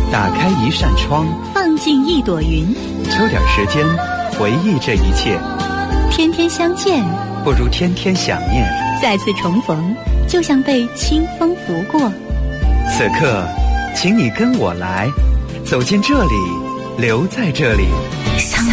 打开一扇窗， 放进一朵云， 抽点时间回忆这一切。 天天相见， 不如天天想念。 再次重逢，就像被清风拂过。 此刻，请你跟我来，走进这里，留在这里。